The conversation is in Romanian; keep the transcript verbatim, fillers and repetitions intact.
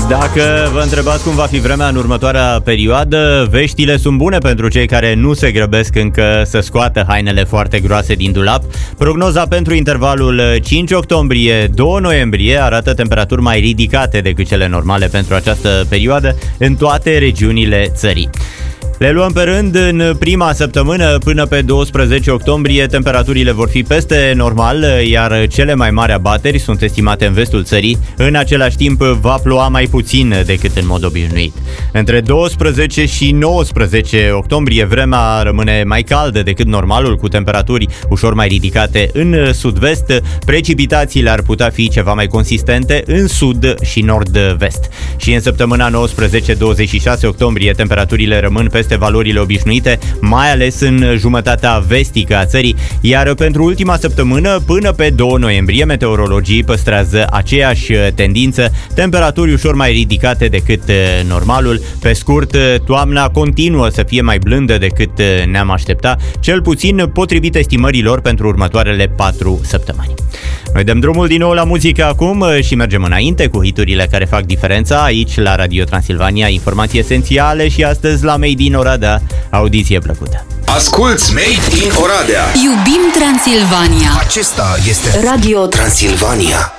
Dacă vă întrebați cum va fi vremea în următoarea perioadă, veștile sunt bune pentru cei care nu se grăbesc încă să scoată hainele foarte groase din dulap. Prognoza pentru intervalul cinci octombrie - doi noiembrie arată temperaturi mai ridicate decât cele normale pentru această perioadă în toate regiunile țării. Le luăm pe rând. În prima săptămână, până pe douăsprezece octombrie, temperaturile vor fi peste normal, iar cele mai mari abateri sunt estimate în vestul țării. În același timp, va ploua mai puțin decât în mod obișnuit. Între douăsprezece și nouăsprezece octombrie, vremea rămâne mai caldă decât normalul, cu temperaturi ușor mai ridicate în sud-vest. Precipitațiile ar putea fi ceva mai consistente în sud și nord-vest. Și în săptămâna nouăsprezece douăzeci și șase octombrie, temperaturile rămân peste valorile obișnuite, mai ales în jumătatea vestică a țării, iar pentru ultima săptămână, până pe doi noiembrie, meteorologii păstrează aceeași tendință, temperaturi ușor mai ridicate decât normalul. Pe scurt, toamna continuă să fie mai blândă decât ne-am aștepta, cel puțin potrivit estimărilor pentru următoarele patru săptămâni. Noi dăm drumul din nou la muzică acum și mergem înainte cu hiturile care fac diferența aici la Radio Transilvania, informații esențiale și astăzi la Made in Oradea. Audiție plăcută! Asculți Made in Oradea! Iubim Transilvania! Acesta este Radio Transilvania.